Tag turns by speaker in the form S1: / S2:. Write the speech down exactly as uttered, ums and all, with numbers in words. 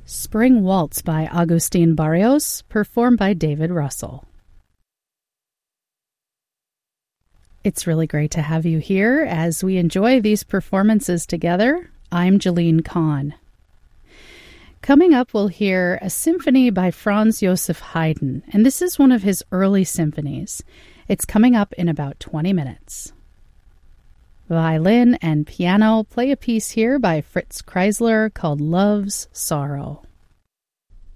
S1: Spring Waltz by Agustin Barrios, performed by David Russell. It's really great to have you here as we enjoy these performances together. I'm Jeline Kahn. Coming up, we'll hear a symphony by Franz Joseph Haydn, and this is one of his early symphonies. It's coming up in about twenty minutes. Violin and piano play a piece here by Fritz Kreisler called Love's Sorrow.